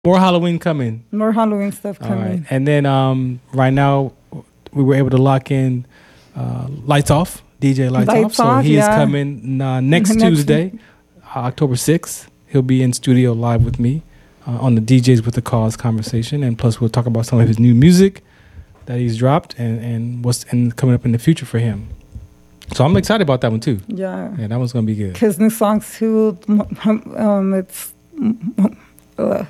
More Halloween coming. More Halloween stuff All coming. right. And then right now we were able to lock in Lights Off, DJ Lights Off. So he's coming next Tuesday, October 6th. He'll be in studio live with me on the DJs with the Cause conversation. And plus we'll talk about some of his new music that he's dropped and what's coming up in the future for him. So I'm excited about that one too. Yeah, that one's gonna be good. His new songs too. It's the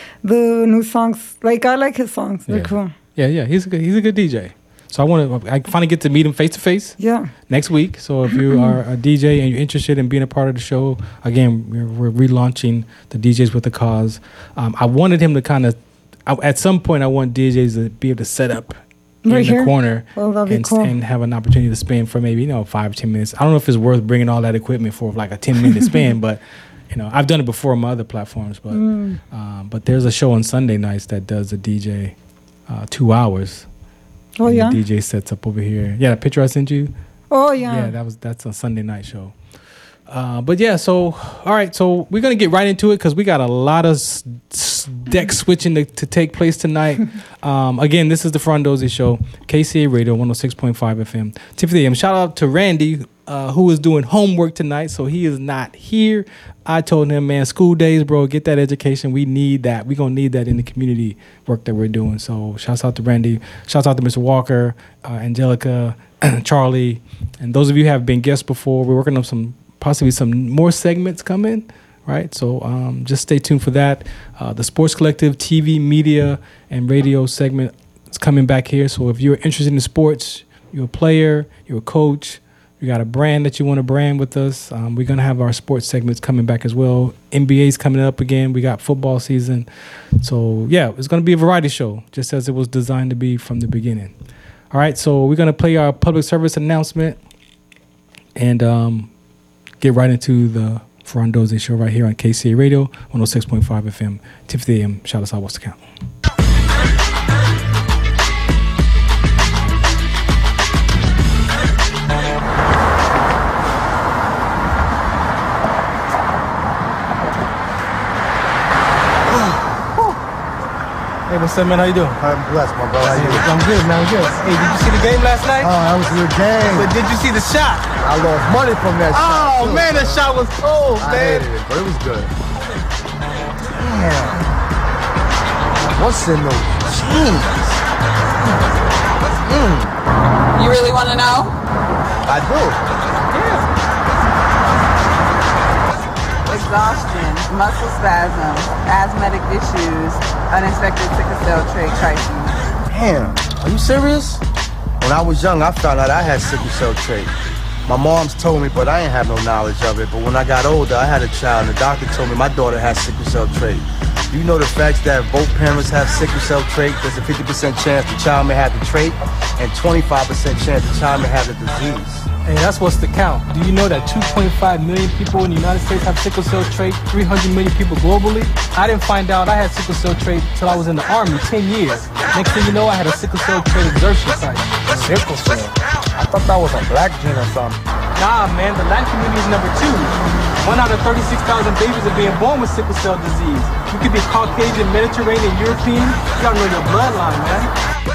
new songs. Like I like his songs. They're cool. Yeah. He's a good DJ. So I finally get to meet him face to face. Yeah. Next week. So if you are a DJ and you're interested in being a part of the show, again, we're relaunching the DJs with the Cause. I wanted him to at some point I want DJs to be able to set up right in the corner cool. and have an opportunity to spin for maybe 5 or 10 minutes. I don't know if it's worth bringing all that equipment for like a 10-minute spin, but I've done it before on my other platforms. But there's a show on Sunday nights that does a DJ 2 hours. Oh yeah. The DJ sets up over here. Yeah, the picture I sent you. Oh yeah. Yeah, that's a Sunday night show. But yeah, so all right, so we're gonna get right into it because we got a lot of deck switching to take place tonight. Again, this is the Frondozi Show, KCA Radio 106.5 FM, Tiffany AM. Shout out to Randy, who is doing homework tonight, so he is not here. I told him, man, school days, bro, get that education. We need that. We're gonna need that in the community work that we're doing. So shouts out to Randy. Shouts out to Mr. Walker, Angelica, Charlie, and those of you who have been guests before. We're working on possibly some more segments coming, right? So just stay tuned for that. The Sports Collective TV, media, and radio segment is coming back here. So if you're interested in sports, you're a player, you're a coach, you got a brand that you want to brand with us, we're going to have our sports segments coming back as well. NBA's coming up again. We got football season. So, yeah, it's going to be a variety show, just as it was designed to be from the beginning. All right, so we're going to play our public service announcement and get right into the Frondozi Show right here on KCA Radio, 106.5 FM, Tiffany AM. Shout us out, what's the count? Hey, what's up, man? How you doing? I'm blessed, my brother. How you doing? I'm good, man. I'm good. Hey, did you see the game last night? Oh, that was a good game. But did you see the shot? I lost money from that shot. Oh, man, that shot was cold, man. I hated it, but it was good. Damn. What's in those jeans? You really want to know? I do. Exhaustion, muscle spasm, asthmatic issues, unexpected sickle cell trait crises. Damn, are you serious? When I was young, I found out I had sickle cell trait. My mom's told me, but I ain't have no knowledge of it. But when I got older, I had a child, and the doctor told me my daughter has sickle cell trait. You know the facts that both parents have sickle cell trait, there's a 50% chance the child may have the trait, and 25% chance the child may have the disease. Hey, that's what's the count. Do you know that 2.5 million people in the United States have sickle cell trait, 300 million people globally? I didn't find out I had sickle cell trait until I was in the Army, 10 years. Next thing you know, I had a sickle cell trait exertion site. Sickle cell? I thought that was a black gene or something. Nah, man, the Latin community is number 2. 1 out of 36,000 babies are being born with sickle cell disease. You could be Caucasian, Mediterranean, European. You gotta know your bloodline, man.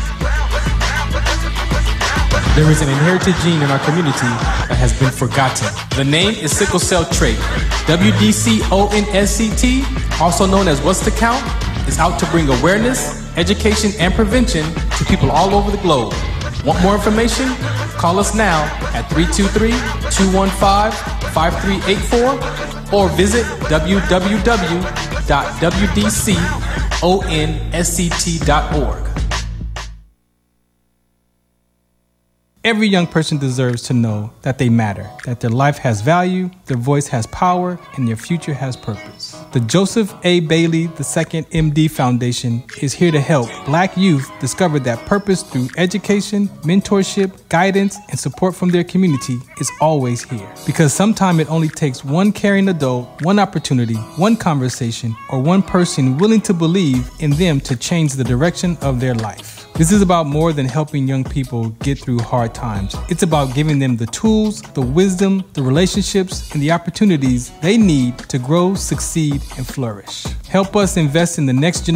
There is an inherited gene in our community that has been forgotten. The name is sickle cell trait. WDCONSCT, also known as What's the Count, is out to bring awareness, education, and prevention to people all over the globe. Want more information? Call us now at 323-215-5384 or visit www.wdconsct.org. Every young person deserves to know that they matter, that their life has value, their voice has power, and their future has purpose. The Joseph A. Bailey II MD Foundation is here to help Black youth discover that purpose through education, mentorship, guidance, and support from their community is always here. Because sometimes it only takes one caring adult, one opportunity, one conversation, or one person willing to believe in them to change the direction of their life. This is about more than helping young people get through hard times. It's about giving them the tools, the wisdom, the relationships, and the opportunities they need to grow, succeed, and flourish. Help us invest in the next generation